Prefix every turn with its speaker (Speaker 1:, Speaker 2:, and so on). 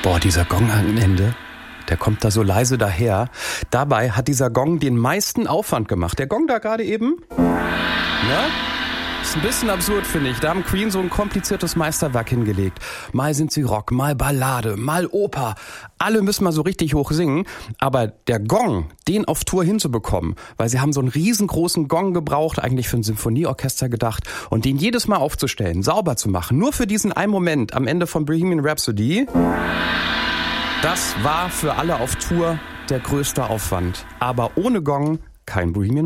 Speaker 1: Boah, dieser Gong am Ende, der kommt da so leise daher. Dabei hat dieser Gong den meisten Aufwand gemacht. Der Gong da gerade eben, ne? Ist ein bisschen absurd, finde ich. Da haben Queen so ein kompliziertes Meisterwerk hingelegt. Mal sind sie Rock, mal Ballade, mal Oper. Alle müssen mal so richtig hoch singen. Aber der Gong, den auf Tour hinzubekommen, weil sie haben so einen riesengroßen Gong gebraucht, eigentlich für ein Symphonieorchester gedacht, und den jedes Mal aufzustellen, sauber zu machen, nur für diesen einen Moment am Ende von Bohemian Rhapsody, das war für alle auf Tour der größte Aufwand. Aber ohne Gong kein Bohemian